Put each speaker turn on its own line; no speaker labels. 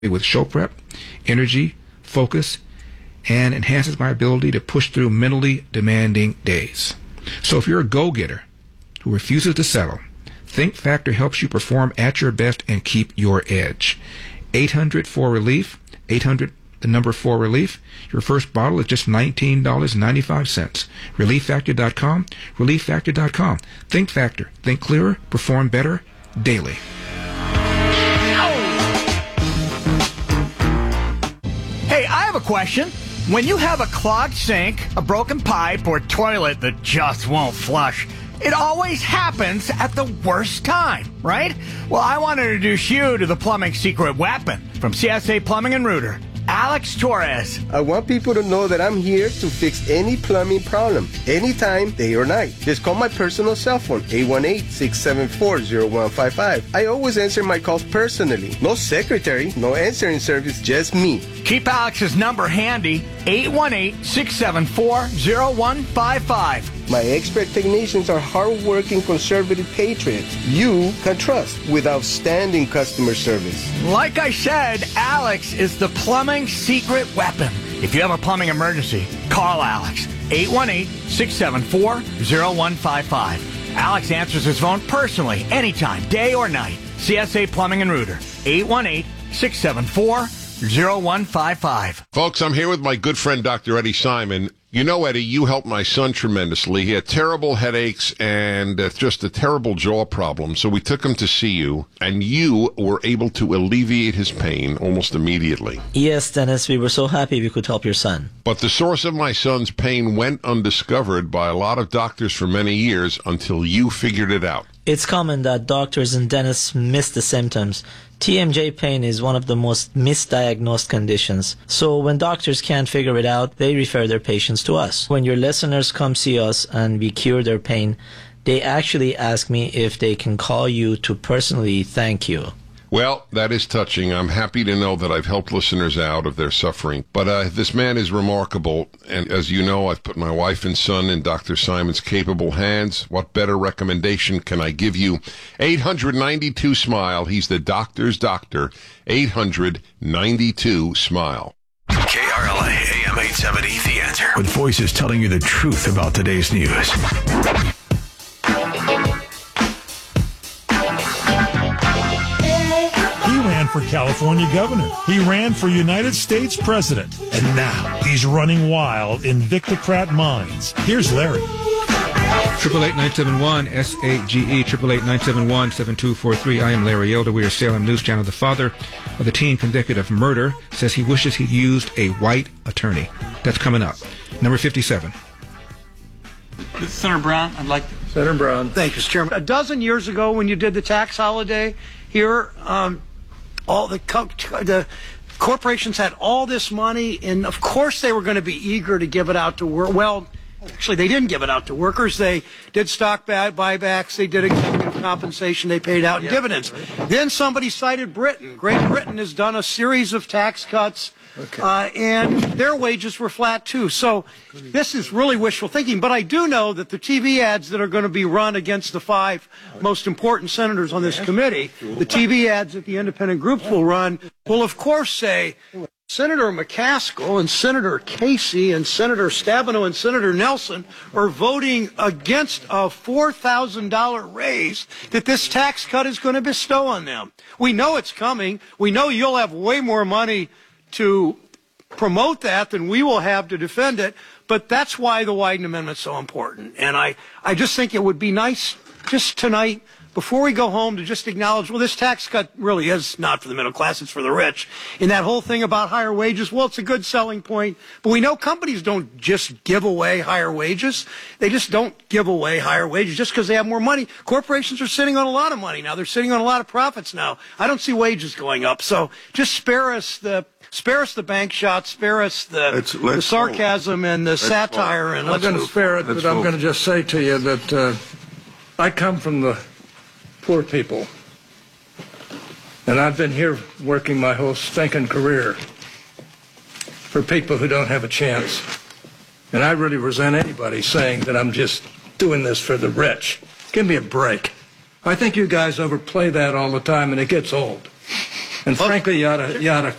with show prep, energy, focus, and enhances my ability to push through mentally demanding days. So if you're a go-getter who refuses to settle, Think Factor helps you perform at your best and keep your edge. 800-4-RELIEF, 800 the number 4-RELIEF. Your first bottle is just $19.95. ReliefFactor.com, ReliefFactor.com. Think Factor. Think clearer, perform better, daily.
Hey, I have a question. When you have a clogged sink, a broken pipe, or toilet that just won't flush, it always happens at the worst time, right? Well, I want to introduce you to the plumbing secret weapon from CSA Plumbing and Rooter, Alex Torres.
I want people to know that I'm here to fix any plumbing problem, anytime, day or night. Just call my personal cell phone, 818-674-0155. I always answer my calls personally. No secretary, no answering service, just me.
Keep Alex's number handy, 818-674-0155.
My expert technicians are hard-working conservative patriots you can trust with outstanding customer service.
Like I said, Alex is the plumbing secret weapon. If you have a plumbing emergency, call Alex, 818-674-0155. Alex answers his phone personally, anytime, day or night. CSA Plumbing and Rooter, 818-674-0155.
Folks, I'm here with my good friend, Dr. Eddie Simon. You know, Eddie, you helped my son tremendously. He had terrible headaches and just a terrible jaw problem. So we took him to see you, and you were able to alleviate his pain almost immediately.
Yes, Dennis, we were so happy we could help your son.
But the source of my son's pain went undiscovered by a lot of doctors for many years until you figured it out.
It's common that doctors and dentists miss the symptoms. TMJ pain is one of the most misdiagnosed conditions. So when doctors can't figure it out, they refer their patients to us. When your listeners come see us and we cure their pain, they actually ask me if they can call you to personally thank you.
Well, that is touching. I'm happy to know that I've helped listeners out of their suffering. But this man is remarkable. And as you know, I've put my wife and son in Dr. Simon's capable hands. What better recommendation can I give you? 892-SMILE. He's the doctor's doctor. 892-SMILE.
KRLA AM 870, The Answer.
With voices telling you the truth about today's news.
For California governor. He ran for United States president. And now he's running wild in Victocrat minds. Here's Larry.
888-971-SAGE, 888-971-7243. I am Larry Elder. We are Salem News Channel. The father of the teen convicted of murder says he wishes he used a white attorney. That's coming up. Number 57.
Senator Brown, I'd like to...
Senator Brown.
Thank you, Mr. Chairman. A dozen years ago when you did the tax holiday here, all the corporations had all this money, and of course they were going to be eager to give it out to work. Well, actually, they didn't give it out to workers. They did stock buybacks. They did executive compensation. They paid out dividends. Right. Then somebody cited Britain. Great Britain has done a series of tax cuts, and their wages were flat too. So this is really wishful thinking. But I do know that the TV ads that are going to be run against the five most important senators on this committee, the TV ads that the independent groups will run, will of course say, Senator McCaskill and Senator Casey and Senator Stabenow and Senator Nelson are voting against a $4,000 raise that this tax cut is going to bestow on them. We know it's coming. We know you'll have way more money to promote that than we will have to defend it, but that's why the Wyden Amendment is so important. And I just think it would be nice just tonight, before we go home, to just acknowledge, well, this tax cut really is not for the middle class, it's for the rich. And that whole thing about higher wages, well, it's a good selling point, but we know companies don't just give away higher wages. They just don't give away higher wages just because they have more money. Corporations are sitting on a lot of money now. They're sitting on a lot of profits now. I don't see wages going up. So just spare us the bank shots, spare us the sarcasm and the satire. And
I'm going to spare it, but I'm going to just say to you that I come from the poor people, and I've been here working my whole stinking career for people who don't have a chance. And I really resent anybody saying that I'm just doing this for the rich. Give me a break. I think you guys overplay that all the time, and it gets old. And frankly, you ought to